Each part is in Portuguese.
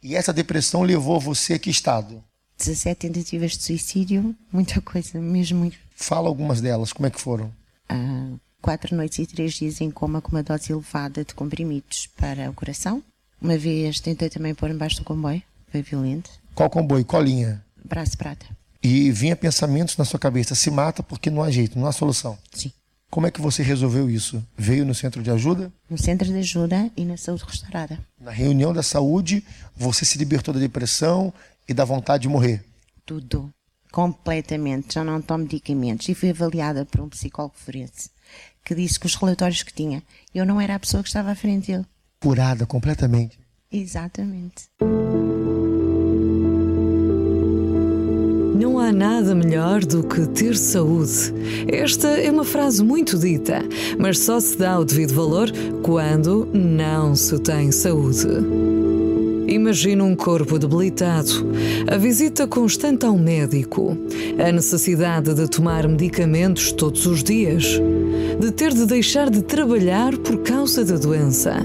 E essa depressão levou você a que estado? 17 tentativas de suicídio, muita coisa, mesmo muito. Fala algumas delas, como é que foram? 4 noites e 3 dias em coma com uma dose elevada de comprimidos para o coração. Uma vez tentei também pôr embaixo do comboio, foi violento. Qual comboio? Qual linha? Braço prata. E vinha pensamentos na sua cabeça, se mata porque não há jeito, não há solução. Sim. Como é que você resolveu isso? Veio no centro de ajuda? No centro de ajuda e na saúde restaurada. Na reunião da saúde, você se libertou da depressão e da vontade de morrer? Tudo. Completamente. Já não tomo medicamentos. E fui avaliada por um psicólogo forense que disse que os relatórios que tinha, eu não era a pessoa que estava à frente dele. Curada completamente? Exatamente. Não há nada melhor do que ter saúde. Esta é uma frase muito dita, mas só se dá o devido valor quando não se tem saúde. Imagina um corpo debilitado, a visita constante ao médico, a necessidade de tomar medicamentos todos os dias, de ter de deixar de trabalhar por causa da doença.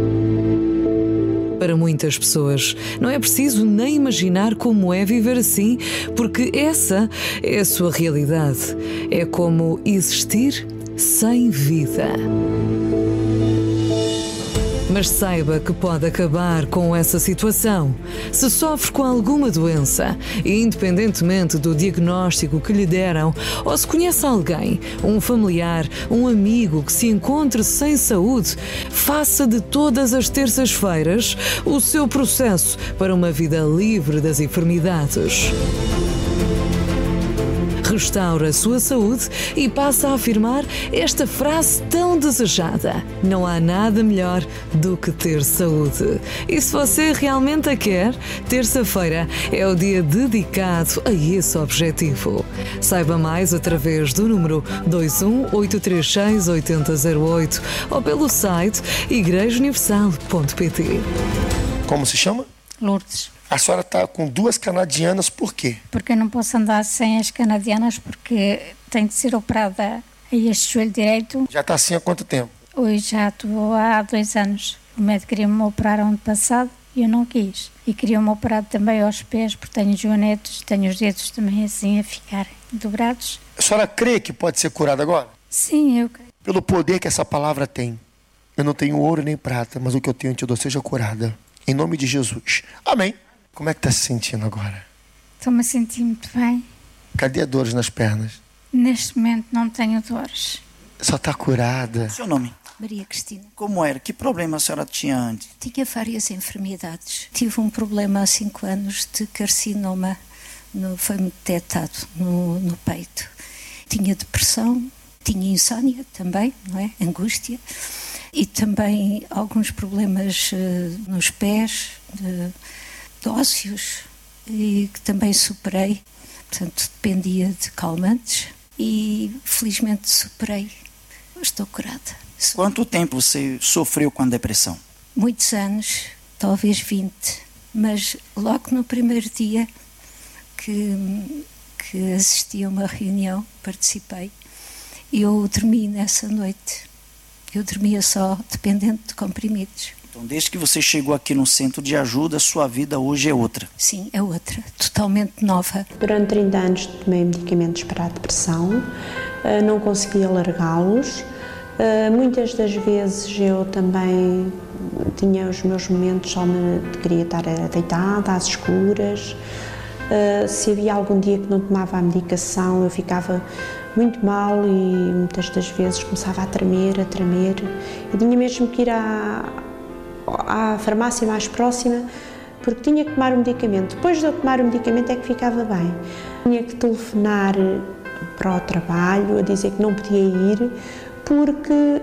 Para muitas pessoas, não é preciso nem imaginar como é viver assim, porque essa é a sua realidade. É como existir sem vida. Mas saiba que pode acabar com essa situação. Se sofre com alguma doença, independentemente do diagnóstico que lhe deram, ou se conhece alguém, um familiar, um amigo que se encontre sem saúde, faça de todas as terças-feiras o seu processo para uma vida livre das enfermidades. Restaura a sua saúde e passa a afirmar esta frase tão desejada: não há nada melhor do que ter saúde. E se você realmente a quer, terça-feira é o dia dedicado a esse objetivo. Saiba mais através do número 218368008 ou pelo site igrejauniversal.pt. Como se chama? Lourdes. A senhora está com 2 canadianas, por quê? Porque eu não posso andar sem as canadianas, porque tenho de ser operada a este joelho direito. Já está assim há quanto tempo? Hoje já estou há 2 anos. O médico queria-me operar ano passado e eu não quis. E queria-me operar também aos pés, porque tenho joanetes, tenho os dedos também assim a ficar dobrados. A senhora crê que pode ser curada agora? Sim, eu creio. Pelo poder que essa palavra tem. Eu não tenho ouro nem prata, mas o que eu tenho eu te dou, seja curada. Em nome de Jesus. Amém. Como é que está se sentindo agora? Estou-me a sentir muito bem. Cadê a dores nas pernas? Neste momento não tenho dores. Só está curada. Seu nome? Maria Cristina. Como era? Que problema a senhora tinha antes? Tinha várias enfermidades. Tive um problema há 5 anos de carcinoma. Foi-me detectado no peito. Tinha depressão, tinha insónia também, não é? Angústia. E também alguns problemas nos pés, de ósseos, e que também superei. Portanto, dependia de calmantes e felizmente superei. Estou curada. Quanto tempo você sofreu com a depressão? Muitos anos, talvez 20. Mas logo no primeiro dia que assisti a uma reunião, participei, eu dormi nessa noite. Eu dormia só dependente de comprimidos. Então, desde que você chegou aqui no centro de ajuda, sua vida hoje é outra? Sim, é outra, totalmente nova. Durante 30 anos tomei medicamentos para a depressão, não conseguia largá-los. Muitas das vezes eu também tinha os meus momentos, só me queria estar deitada, às escuras. Se havia algum dia que não tomava a medicação, eu ficava muito mal e muitas das vezes começava a tremer. Eu tinha mesmo que ir à farmácia mais próxima, porque tinha que tomar o medicamento. Depois de eu tomar o medicamento é que ficava bem. Tinha que telefonar para o trabalho a dizer que não podia ir, porque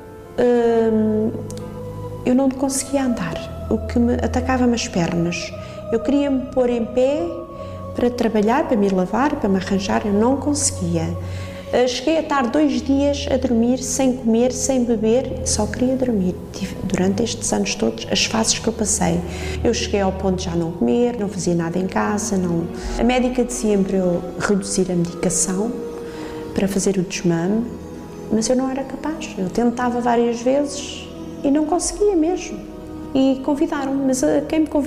eu não conseguia andar. O que me atacava-me as pernas. Eu queria me pôr em pé para trabalhar, para me lavar, para me arranjar, eu não conseguia. Cheguei a estar 2 dias a dormir, sem comer, sem beber, só queria dormir. Durante estes anos todos, as fases que eu passei. Eu cheguei ao ponto de já não comer, não fazia nada em casa, não. A médica dizia para eu reduzir a medicação, para fazer o desmame, mas eu não era capaz. Eu tentava várias vezes e não conseguia mesmo. E convidaram-me, mas quem me convidou